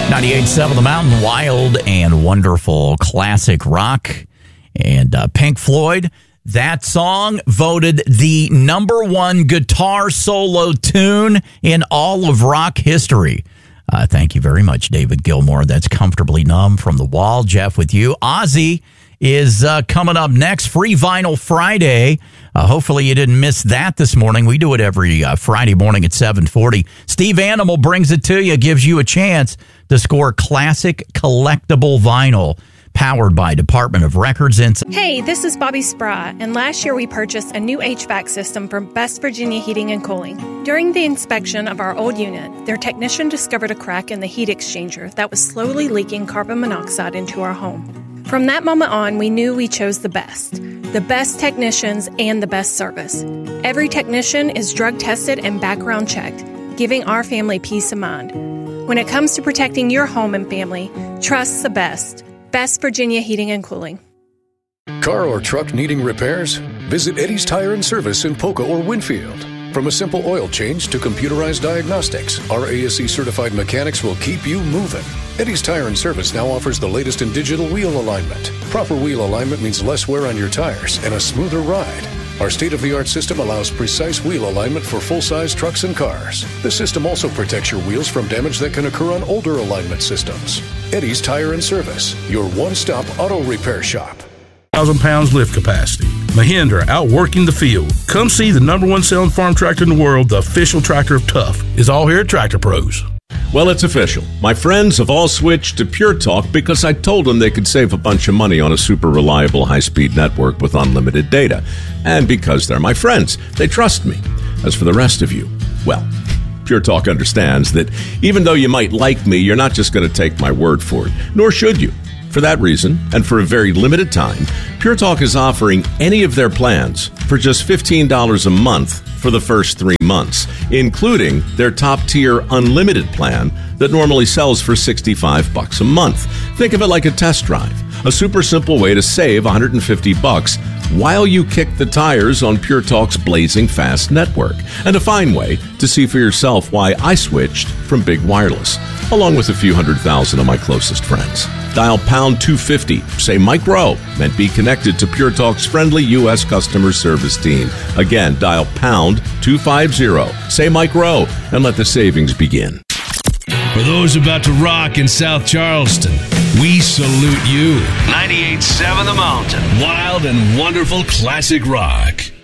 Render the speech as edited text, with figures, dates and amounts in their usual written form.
98.7 The Mountain, wild and wonderful classic rock. And Pink Floyd, that song voted the #1 guitar solo tune in all of rock history. Thank you very much, David Gilmour. That's Comfortably Numb from The Wall. Jeff with you. Ozzy is coming up next. Free Vinyl Friday. Hopefully you didn't miss that this morning. We do it every Friday morning at 7:40. Steve Animal brings it to you, gives you a chance to score classic collectible vinyl powered by Department of Records. Hey, this is Bobby Sprott, and last year we purchased a new HVAC system from Best Virginia Heating and Cooling. During the inspection of our old unit, their technician discovered a crack in the heat exchanger that was slowly leaking carbon monoxide into our home. From that moment on, we knew we chose the best technicians and the best service. Every technician is drug tested and background checked, giving our family peace of mind. When it comes to protecting your home and family, trust the best. Best Virginia Heating and Cooling. Car or truck needing repairs? Visit Eddie's Tire and Service in Polka or Winfield. From a simple oil change to computerized diagnostics, our ASE certified mechanics will keep you moving. Eddie's Tire and Service now offers the latest in digital wheel alignment. Proper wheel alignment means less wear on your tires and a smoother ride. Our state-of-the-art system allows precise wheel alignment for full-size trucks and cars. The system also protects your wheels from damage that can occur on older alignment systems. Eddie's Tire and Service, your one-stop auto repair shop. 1,000 pounds lift capacity. Mahindra, outworking the field. Come see the #1 selling farm tractor in the world, the official tractor of Tough. Is all here at Tractor Pros. Well, it's official. My friends have all switched to Pure Talk because I told them they could save a bunch of money on a super reliable high-speed network with unlimited data. And because they're my friends, they trust me. As for the rest of you, well, Pure Talk understands that even though you might like me, you're not just going to take my word for it, nor should you. For that reason, and for a very limited time, Pure Talk is offering any of their plans for just $15 a month for the first 3 months, including their top-tier unlimited plan that normally sells for $65 a month. Think of it like a test drive, a super simple way to save $150 while you kick the tires on Pure Talk's blazing fast network, and a fine way to see for yourself why I switched from Big Wireless, along with a few 100,000 of my closest friends. Dial pound 250, say Mike Rowe, and be connected to Pure Talk's friendly U.S. customer service team. Again, dial pound 250, say Mike Rowe, and let the savings begin. For those about to rock in South Charleston, we salute you. 98.7 The Mountain. Wild and wonderful classic rock.